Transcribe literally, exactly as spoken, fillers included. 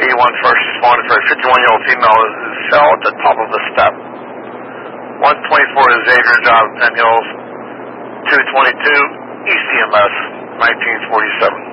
eighty-one first responder for a fifty-one-year-old female who fell at the top of the step. one twenty-four Xavier Drive, Penn Hills. two twenty-two E C M S, nineteen forty-seven.